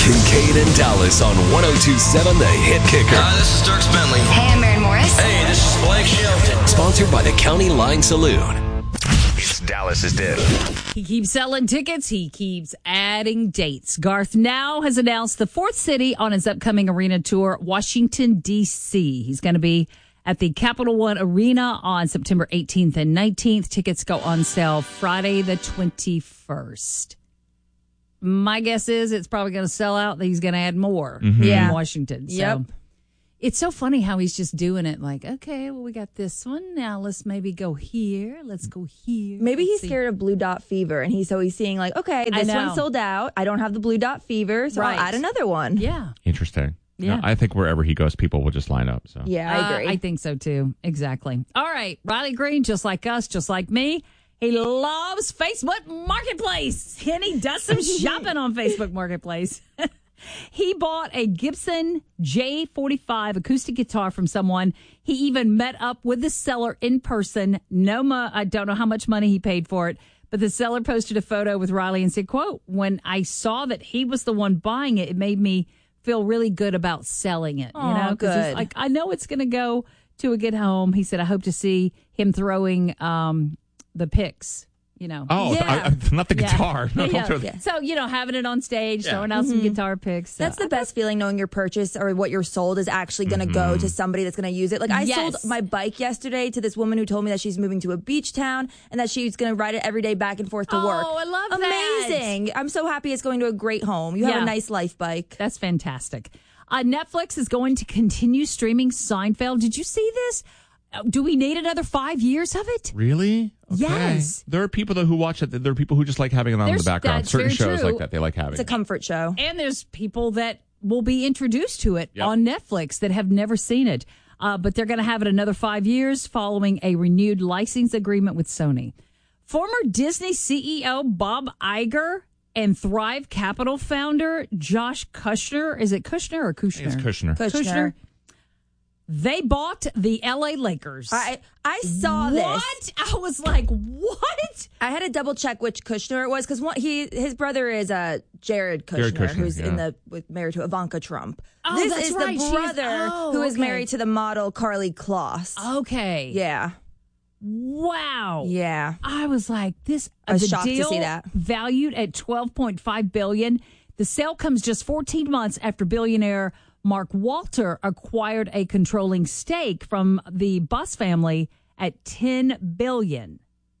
Kincaid and Dallas on 102.7 The Hit Kicker. Hi, this is Dirks Bentley. Hey, I'm Maren Morris. Hey, this is Blake Shelton. Sponsored by the County Line Saloon. It's Dallas's Dip. He keeps selling tickets. He keeps adding dates. Garth now has announced the fourth city on his upcoming arena tour, Washington, D.C. He's going to be at the Capital One Arena on September 18th and 19th. Tickets go on sale Friday the 21st. My guess is it's probably going to sell out. He's going to add more in Washington. So it's so funny how he's just doing it like, okay, well, we got this one. Now let's maybe go here. Let's go here. Maybe he's scared of blue dot fever, and he's seeing like, okay, this one's sold out. I don't have the blue dot fever, so I'll add another one. Yeah. Interesting. Yeah. No, I think wherever he goes, people will just line up. So yeah, I agree. I think so too. Exactly. All right. Riley Green, just like us, just like me. He loves Facebook Marketplace, and he does some shopping on Facebook Marketplace. He bought a Gibson J45 acoustic guitar from someone. He even met up with the seller in person. I don't know how much money he paid for it, but the seller posted a photo with Riley and said, quote, "When I saw that he was the one buying it, it made me feel really good about selling it." Oh, you know, because he's like, I know it's going to go to a good home. He said, I hope to see him throwing the pics, you know. Oh, not the guitar. No, yeah. So, having it on stage, throwing out some guitar pics. So. That's the best feeling, knowing your purchase or what you're sold is actually going to go to somebody that's going to use it. Like, I sold my bike yesterday to this woman who told me that she's moving to a beach town and that she's going to ride it every day back and forth to work. Oh, I love that. Amazing. I'm so happy it's going to a great home. You have a nice life bike. That's fantastic. Netflix is going to continue streaming Seinfeld. Did you see this? Do we need another 5 years of it? Really? Okay. Yes. There are people who watch it. There are people who just like having it on in the background. That's Certain very shows true. like that, they like having It's a comfort show. And there's people that will be introduced to it on Netflix that have never seen it. But they're going to have it another 5 years following a renewed license agreement with Sony. Former Disney CEO Bob Iger and Thrive Capital founder Josh Kushner. Is it Kushner or Kushner? It's Kushner. Kushner. They bought the LA Lakers. I saw this. What? I was like, what? I had to double check which Kushner it was because his brother is Jared Kushner, Kushner, who's married to Ivanka Trump. Oh, this that's is right. the brother who is married to the model Carly Kloss. Okay. Yeah. Wow. Yeah. I was like, I was the shocked deal to see that. valued at $12.5 billion. The sale comes just 14 months after billionaire Mark Walter acquired a controlling stake from the Bus family at $10 billion.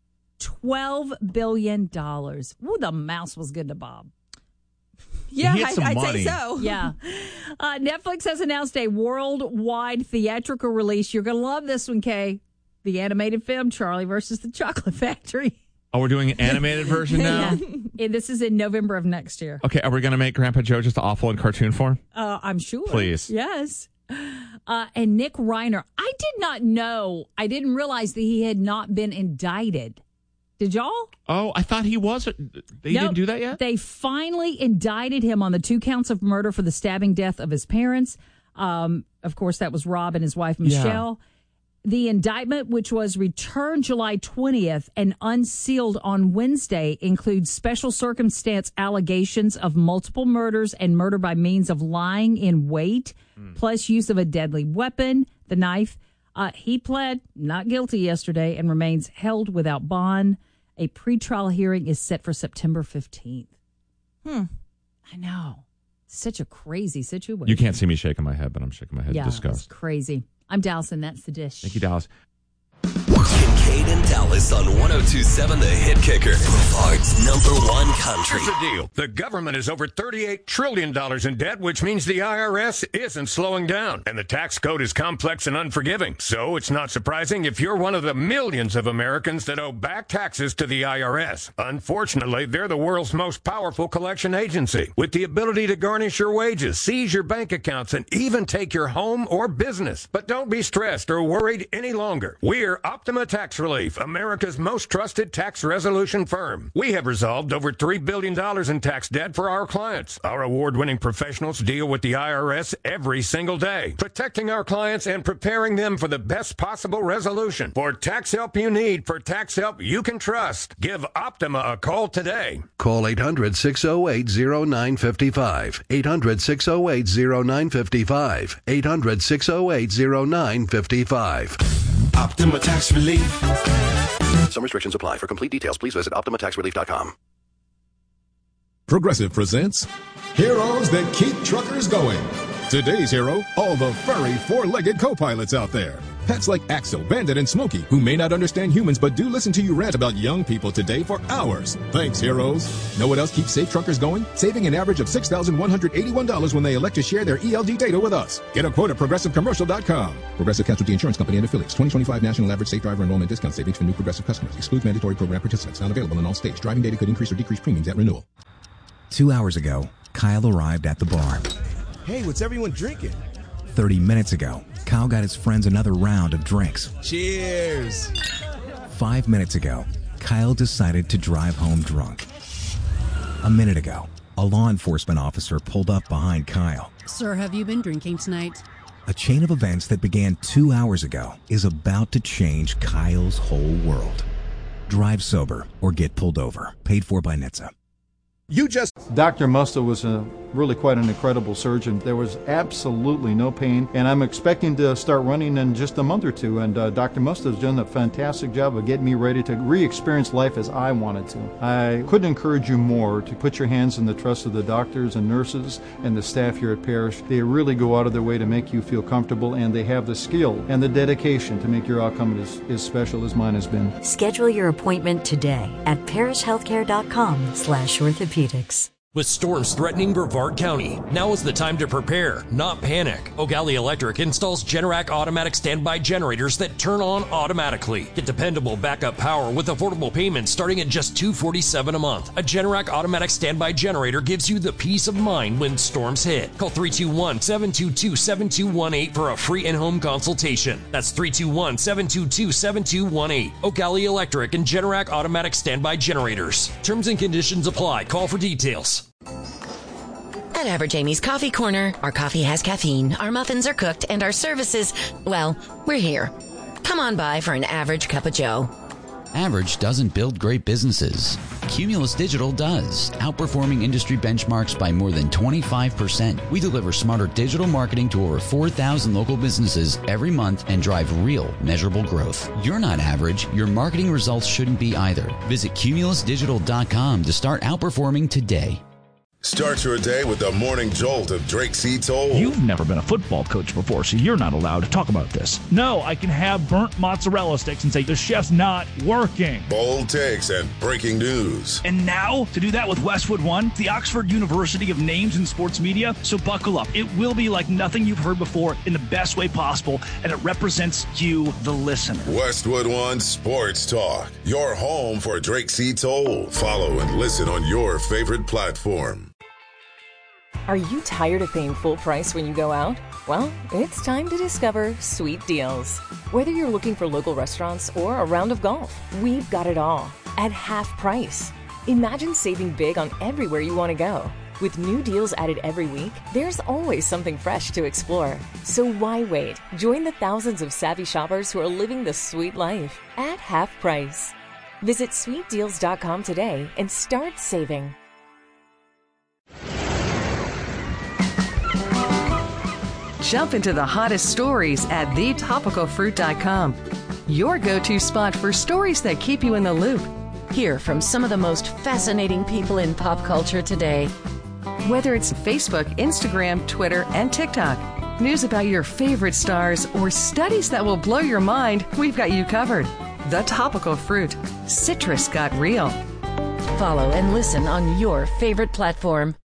$12 billion. Ooh, the mouse was good to Bob. Yeah, I'd say so. Yeah. Netflix has announced a worldwide theatrical release. You're going to love this one, Kay. The animated film, Charlie versus the Chocolate Factory. Oh, we're doing an animated version now? And this is in November of next year. Okay, are we going to make Grandpa Joe just awful in cartoon form? I'm sure. Please. Yes. And Nick Reiner. I didn't realize that he had not been indicted. Did y'all? Oh, I thought he was. They didn't do that yet? They finally indicted him on the 2 counts of murder for the stabbing death of his parents. Of course, that was Rob and his wife, Michelle. Yeah. The indictment, which was returned July 20th and unsealed on Wednesday, includes special circumstance allegations of multiple murders and murder by means of lying in wait, plus use of a deadly weapon, the knife. He pled not guilty yesterday and remains held without bond. A pretrial hearing is set for September 15th. I know. Such a crazy situation. You can't see me shaking my head, but I'm shaking my head in disgust. It's crazy. I'm Dallas, and that's the dish. Thank you, Dallas. Kincaid and Dallas on 102.7 The Hit Kicker. Brevard's #1 country. Here's the deal. The government is over $38 trillion in debt, which means the IRS isn't slowing down. And the tax code is complex and unforgiving. So it's not surprising if you're one of the millions of Americans that owe back taxes to the IRS. Unfortunately, they're the world's most powerful collection agency, with the ability to garnish your wages, seize your bank accounts, and even take your home or business. But don't be stressed or worried any longer. We're Optima Tax Relief, America's most trusted tax resolution firm. We have resolved over $3 billion in tax debt for our clients. Our award-winning professionals deal with the IRS every single day, protecting our clients and preparing them for the best possible resolution. For tax help you need, for tax help you can trust, give Optima a call today. Call 800-608-0955. 800-608-0955. 800-608-0955. Optima Tax Relief. Some restrictions apply. For complete details, please visit OptimaTaxRelief.com. Progressive presents Heroes That Keep Truckers Going. Today's hero, all the furry four-legged co-pilots out there. Pets like Axel, Bandit, and Smokey, who may not understand humans but do listen to you rant about young people today for hours. Thanks, heroes. Know what else keeps safe truckers going? Saving an average of $6,181 when they elect to share their ELD data with us. Get a quote at ProgressiveCommercial.com. Progressive Casualty Insurance Company and Affiliates. 2025 National Average Safe Driver Enrollment Discount Savings for new Progressive customers. Excludes mandatory program participants. Not available in all states. Driving data could increase or decrease premiums at renewal. 2 hours ago, Kyle arrived at the bar. Hey, what's everyone drinking? 30 minutes ago, Kyle got his friends another round of drinks. Cheers! 5 minutes ago, Kyle decided to drive home drunk. A minute ago, a law enforcement officer pulled up behind Kyle. Sir, have you been drinking tonight? A chain of events that began 2 hours ago is about to change Kyle's whole world. Drive sober or get pulled over. Paid for by NHTSA. Dr. Musto was really quite an incredible surgeon. There was absolutely no pain, and I'm expecting to start running in just a month or two, and Dr. Musto's done a fantastic job of getting me ready to re-experience life as I wanted to. I couldn't encourage you more to put your hands in the trust of the doctors and nurses and the staff here at Parrish. They really go out of their way to make you feel comfortable, and they have the skill and the dedication to make your outcome as special as mine has been. Schedule your appointment today at parrishhealthcare.com/orthopedics. With storms threatening Brevard County, now is the time to prepare, not panic. O'Galley Electric installs Generac automatic standby generators that turn on automatically. Get dependable backup power with affordable payments starting at just $247 a month. A Generac automatic standby generator gives you the peace of mind when storms hit. Call 321-722-7218 for a free in-home consultation. That's 321-722-7218. O'Galley Electric and Generac automatic standby generators. Terms and conditions apply. Call for details. At Average Amy's Coffee Corner, our coffee has caffeine, our muffins are cooked, and our services, well, we're here. Come on by for an average cup of joe. Average doesn't build great businesses. Cumulus Digital does, outperforming industry benchmarks by more than 25%. We deliver smarter digital marketing to over 4,000 local businesses every month and drive real, measurable growth. You're not average. Your marketing results shouldn't be either. Visit cumulusdigital.com to start outperforming today. Start your day with the morning jolt of Drake C. Toll. You've never been a football coach before, so you're not allowed to talk about this. No, I can have burnt mozzarella sticks and say the chef's not working. Bold takes and breaking news. And now, to do that with Westwood One, the Oxford University of Names in Sports Media. So buckle up. It will be like nothing you've heard before in the best way possible, and it represents you, the listener. Westwood One Sports Talk, your home for Drake C. Toll. Follow and listen on your favorite platform. Are you tired of paying full price when you go out? Well, it's time to discover Sweet Deals. Whether you're looking for local restaurants or a round of golf, we've got it all at half price. Imagine saving big on everywhere you want to go. With new deals added every week, there's always something fresh to explore. So why wait? Join the thousands of savvy shoppers who are living the sweet life at half price. Visit sweetdeals.com today and start saving. Jump into the hottest stories at thetopicalfruit.com. Your go-to spot for stories that keep you in the loop. Hear from some of the most fascinating people in pop culture today. Whether it's Facebook, Instagram, Twitter, and TikTok, news about your favorite stars, or studies that will blow your mind, we've got you covered. The Topical Fruit. Citrus got real. Follow and listen on your favorite platform.